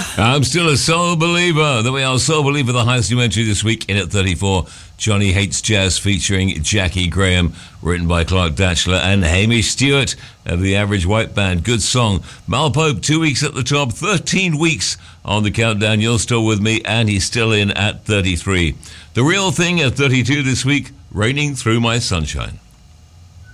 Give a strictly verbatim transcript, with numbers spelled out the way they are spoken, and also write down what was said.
I'm still a soul believer. The way our soul believer, the highest new entry this week in at thirty-four. Johnny Hates Jazz featuring Jackie Graham, written by Clark Datchler and Hamish Stewart of the Average White Band. Good song. Mal Pope, two weeks at the top, thirteen weeks on the countdown. You're still with me, and he's still in at thirty-three. The Real Thing at thirty-two this week, Raining Through My Sunshine.